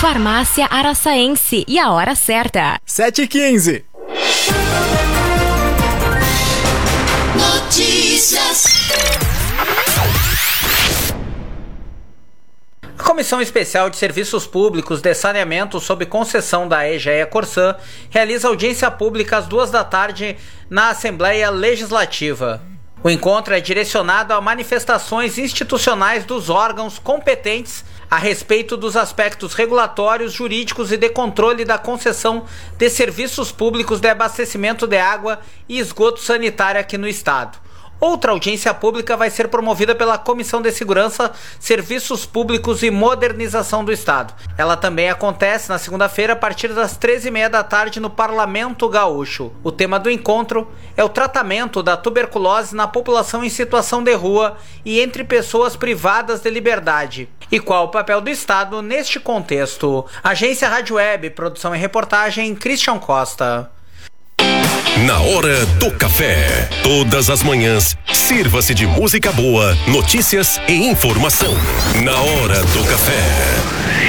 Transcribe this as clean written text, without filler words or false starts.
Farmácia Araçaense e a hora certa. 7h15. Notícias. A Comissão Especial de Serviços Públicos de Saneamento sob concessão da EGEA Corsã realiza audiência pública às 14h na Assembleia Legislativa. O encontro é direcionado a manifestações institucionais dos órgãos competentes a respeito dos aspectos regulatórios, jurídicos e de controle da concessão de serviços públicos de abastecimento de água e esgoto sanitário aqui no estado. Outra audiência pública vai ser promovida pela Comissão de Segurança, Serviços Públicos e Modernização do Estado. Ela também acontece na segunda-feira a partir das 13h30 no Parlamento Gaúcho. O tema do encontro é o tratamento da tuberculose na população em situação de rua e entre pessoas privadas de liberdade. E qual o papel do Estado neste contexto? Agência Rádio Web, produção e reportagem, Christian Costa. Na hora do café, todas as manhãs, sirva-se de música boa, notícias e informação. Na hora do café.